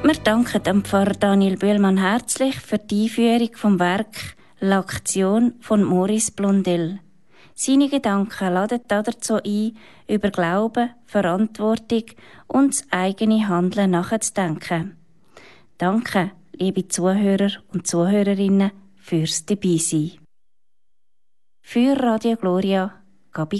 Wir danken dem Pfarrer Daniel Böhlmann herzlich für die Einführung vom Werk L'Action von Maurice Blondel. Seine Gedanken laden dazu ein, über Glauben, Verantwortung und das eigene Handeln nachzudenken. Danke, liebe Zuhörer und Zuhörerinnen, fürs Dabeisein. Für Radio Gloria, Gabi